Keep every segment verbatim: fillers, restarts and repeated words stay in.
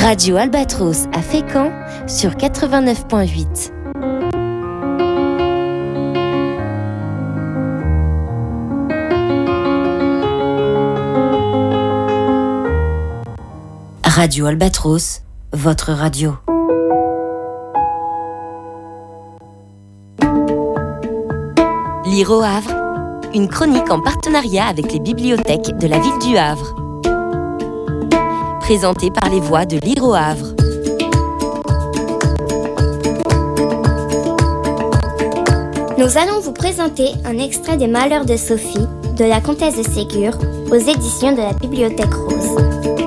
Radio Albatros à Fécamp sur quatre-vingt-neuf virgule huit. Radio Albatros, votre radio. Lire au Havre, une chronique en partenariat avec les bibliothèques de la ville du Havre. Présentée par les voix de Lire au Havre. Nous allons vous présenter un extrait des Malheurs de Sophie de la Comtesse de Ségur aux éditions de la Bibliothèque Rose.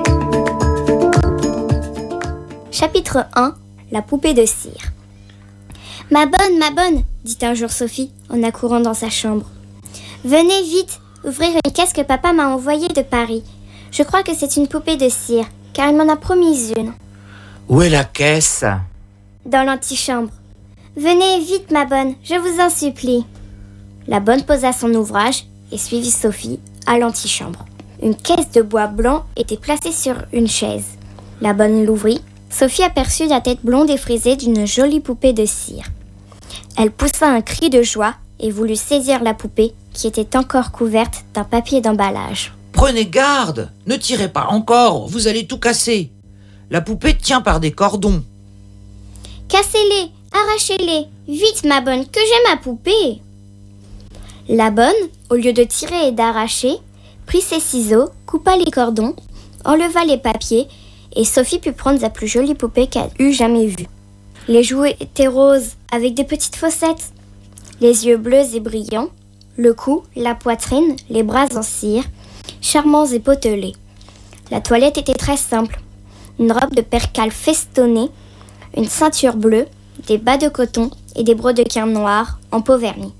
Chapitre un. La poupée de cire. « Ma bonne, ma bonne !» dit un jour Sophie en accourant dans sa chambre. « Venez vite, ouvrir une caisse que papa m'a envoyée de Paris. Je crois que c'est une poupée de cire, car il m'en a promis une. » « Où est la caisse ?»« Dans l'antichambre. »« Venez vite, ma bonne, je vous en supplie. » La bonne posa son ouvrage et suivit Sophie à l'antichambre. Une caisse de bois blanc était placée sur une chaise. La bonne l'ouvrit. Sophie aperçut la tête blonde et frisée d'une jolie poupée de cire. Elle poussa un cri de joie et voulut saisir la poupée qui était encore couverte d'un papier d'emballage. « Prenez garde, ne tirez pas encore, vous allez tout casser. La poupée tient par des cordons. »« Cassez-les, arrachez-les, vite ma bonne, que j'ai ma poupée !» La bonne, au lieu de tirer et d'arracher, prit ses ciseaux, coupa les cordons, enleva les papiers et Sophie put prendre la plus jolie poupée qu'elle eût jamais vue. Les jouets étaient roses, avec des petites fossettes, les yeux bleus et brillants, le cou, la poitrine, les bras en cire, charmants et potelés. La toilette était très simple. Une robe de percale festonnée, une ceinture bleue, des bas de coton et des brodequins noirs en peau vernie.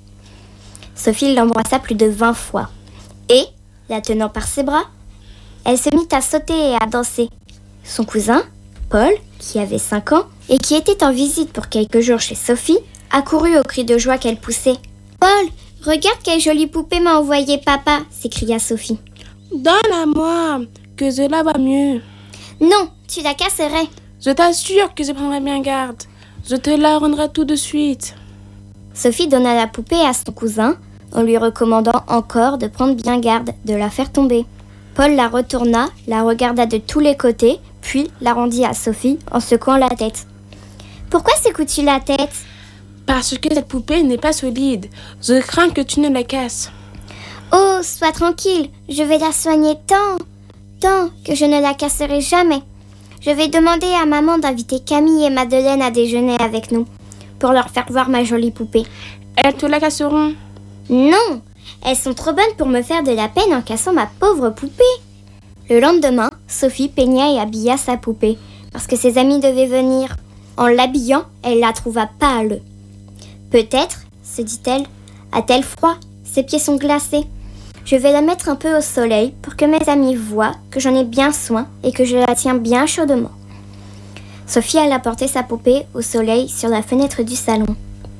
Sophie l'embrassa plus de vingt fois. Et, la tenant par ses bras, elle se mit à sauter et à danser. Son cousin, Paul, qui avait cinq ans et qui était en visite pour quelques jours chez Sophie, accourut au cri de joie qu'elle poussait. « Paul, regarde quelle jolie poupée m'a envoyé papa !» s'écria Sophie. « Donne-la-moi, que cela va mieux. »« Non, tu la casserais. »« Je t'assure que je prendrai bien garde. Je te la rendrai tout de suite. » Sophie donna la poupée à son cousin en lui recommandant encore de prendre bien garde de la faire tomber. Paul la retourna, la regarda de tous les côtés, puis la rendit à Sophie en secouant la tête. « Pourquoi secoues-tu la tête ?»« Parce que cette poupée n'est pas solide. Je crains que tu ne la casses. »« Oh, sois tranquille, je vais la soigner tant, tant que je ne la casserai jamais. Je vais demander à maman d'inviter Camille et Madeleine à déjeuner avec nous, pour leur faire voir ma jolie poupée. »« Elles te la casseront ?»« Non, elles sont trop bonnes pour me faire de la peine en cassant ma pauvre poupée. » Le lendemain, Sophie peigna et habilla sa poupée, parce que ses amis devaient venir. En l'habillant, elle la trouva pâle. « Peut-être, se dit-elle, a-t-elle froid? Ses pieds sont glacés. Je vais la mettre un peu au soleil pour que mes amis voient que j'en ai bien soin et que je la tiens bien chaudement. » Sophie alla porter sa poupée au soleil sur la fenêtre du salon.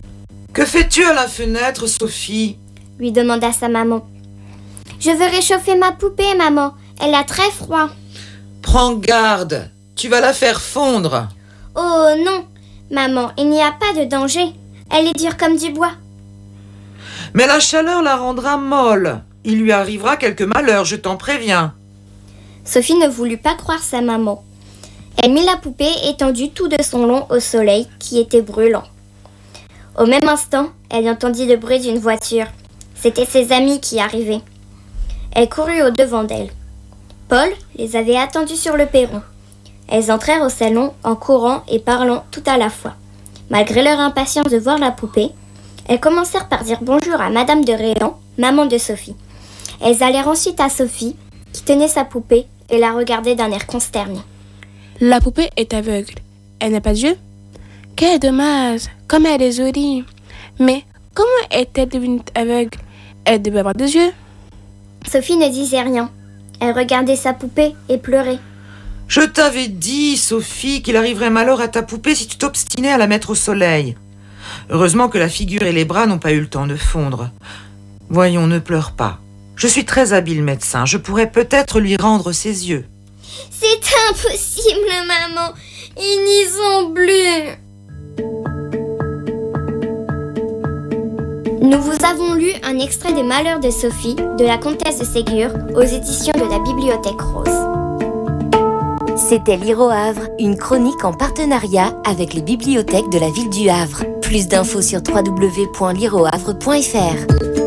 « Que fais-tu à la fenêtre, Sophie ?» lui demanda sa maman. « Je veux réchauffer ma poupée, maman. Elle a très froid. »« Prends garde, tu vas la faire fondre. »« Oh non, maman, il n'y a pas de danger. Elle est dure comme du bois. »« Mais la chaleur la rendra molle. Il lui arrivera quelque malheur, je t'en préviens. » Sophie ne voulut pas croire sa maman. Elle mit la poupée étendue tout de son long au soleil qui était brûlant. Au même instant, elle entendit le bruit d'une voiture. C'étaient ses amis qui arrivaient. Elle courut au-devant d'elle. Paul les avait attendus sur le perron. Elles entrèrent au salon en courant et parlant tout à la fois. Malgré leur impatience de voir la poupée, elles commencèrent par dire bonjour à Madame de Réan, maman de Sophie. Elles allèrent ensuite à Sophie, qui tenait sa poupée et la regardait d'un air consterné. « La poupée est aveugle. Elle n'a pas d'yeux. Quel dommage, comme elle est jolie. Mais comment est-elle devenue aveugle? Elle devait avoir des yeux. » Sophie ne disait rien. Elle regardait sa poupée et pleurait. « Je t'avais dit, Sophie, qu'il arriverait malheur à ta poupée si tu t'obstinais à la mettre au soleil. Heureusement que la figure et les bras n'ont pas eu le temps de fondre. Voyons, ne pleure pas. Je suis très habile médecin. Je pourrais peut-être lui rendre ses yeux. » C'est impossible, maman. Ils n'y sont plus. Nous vous avons lu un extrait des Malheurs de Sophie de la comtesse de Ségur aux éditions de la Bibliothèque Rose. C'était Lire au Havre, une chronique en partenariat avec les bibliothèques de la ville du Havre. Plus d'infos sur w w w point lire au havre point f r.